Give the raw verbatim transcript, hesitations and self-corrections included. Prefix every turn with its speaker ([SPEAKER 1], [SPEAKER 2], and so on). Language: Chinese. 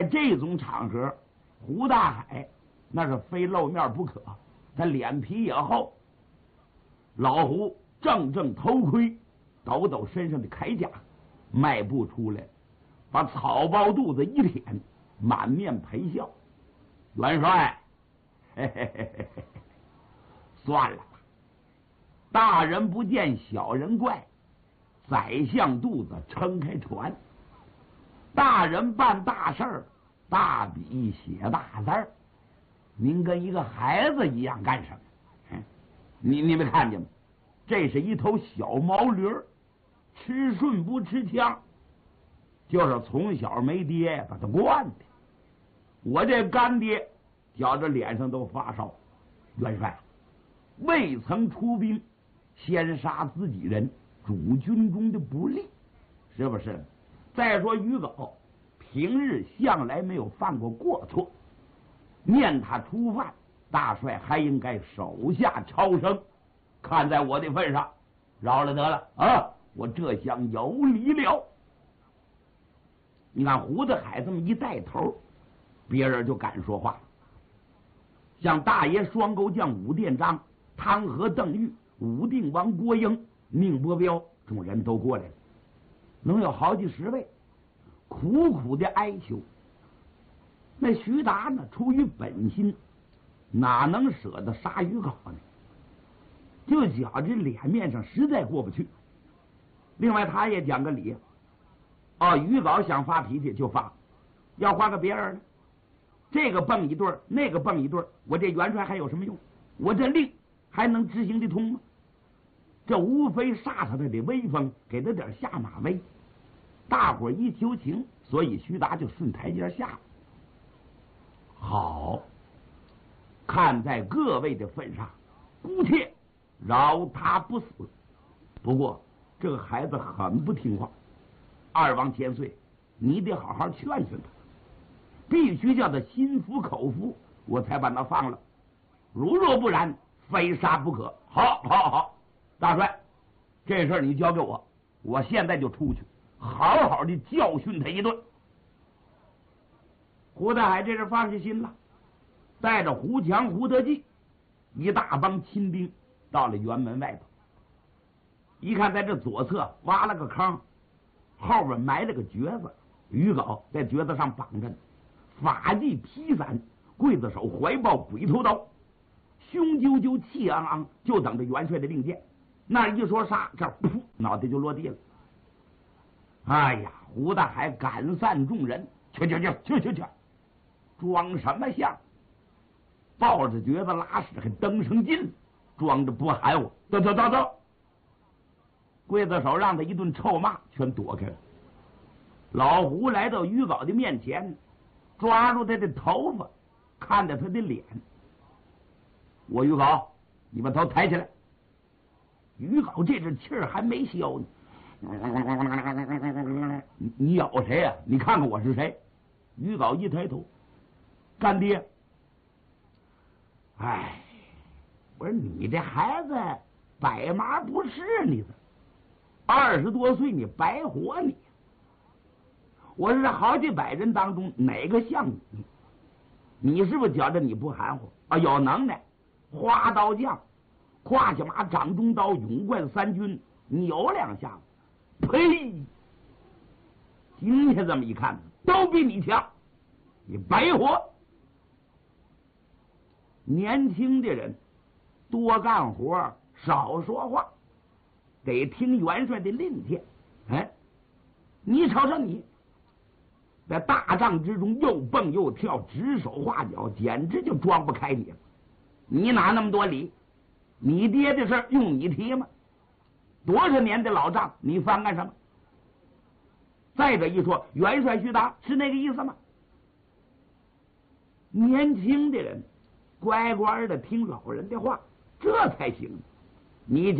[SPEAKER 1] 这种场合，胡大海那是非露面不可，他脸皮也厚。老胡正正头盔，抖抖身上的铠甲，迈步出来，把草包肚子一舔，满面陪笑。元帅，嘿嘿嘿嘿嘿，算了吧，大人不见小人怪，宰相肚子撑开船。大人办大事儿，大笔写大字儿，您跟一个孩子一样干什么？嗯、你你没看见吗？这是一头小毛驴儿，吃顺不吃香，就是从小没爹把他惯的。我这干爹觉着脸上都发烧。元帅，未曾出兵，先杀自己人，主军中的不利，是不是？再说于狗平日向来没有犯过过错，念他初犯，大帅还应该手下超生。看在我的份上，饶了得了啊！我这厢有理了。你看胡子海这么一带头，别人就敢说话了。像大爷双钩将武殿章、汤和邓玉、武定王郭英、宁伯彪众人都过来了，能有好几十位，苦苦的哀求。那徐达呢，出于本心，哪能舍得杀于稿呢？就觉着脸面上实在过不去。另外他也讲个理，哦，于稿想发脾气就发，要换个别人呢，这个蹦一对儿，那个蹦一对儿，我这元帅还有什么用？我这令还能执行得通吗？这无非杀他的威风，给他点下马威。大伙儿一求情，所以徐达就顺台阶下了。好，看在各位的份上，姑且饶他不死。不过这个孩子很不听话，二王千岁，你得好好劝劝他，必须叫他心服口服，我才把他放了。如若不然，非杀不可。好，好，好，大帅，这事儿你交给我，我现在就出去，好好的教训他一顿。胡大海这是放下心了，带着胡强、胡德记一大帮亲兵到了辕门外头。一看在这左侧挖了个坑，后边埋了个橛子，于稿在橛子上绑着呢，发髻披散，刽子手怀抱鬼头刀，胸赳赳气昂昂，就等着元帅的令箭。那一说杀，这噗，脑袋就落地了。哎呀，胡大海赶散众人，去去去去去去，装什么相？抱着橛子拉屎还登上劲，装着不含糊。走走走走！刽子手让他一顿臭骂，全躲开了。老胡来到于稿的面前，抓住他的头发，看着他的脸。我于稿，你把头抬起来。于稿这阵气儿还没消呢。你你咬谁呀、啊？你看看我是谁？于稿一抬头，干爹。哎，我说你这孩子百麻不是你的，二十多岁你白活你。我说这好几百人当中哪个像你？你是不是觉得你不含糊啊？有能耐，花刀将，胯下马，掌中刀，勇冠三军，扭两下子，呸！今天这么一看，都比你强，你白活。年轻的人多干活，少说话，得听元帅的令箭。哎，你瞅瞅你，在大帐之中又蹦又跳，指手画脚，简直就装不开你了。你哪那么多理？你爹的事用你提吗？多少年的老账，你翻干什么？再者一说，元帅徐达是那个意思吗？年轻的人乖乖的听老人的话，这才行。你